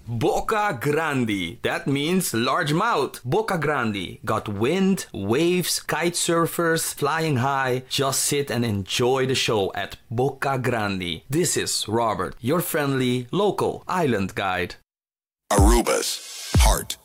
Boca Grande. That means large mouth. Boca Grande. Got wind, waves, kite surfers, flying high. Just sit and enjoy the show at Boca Grande. This is Robert, your friendly local island guide. Aruba's heart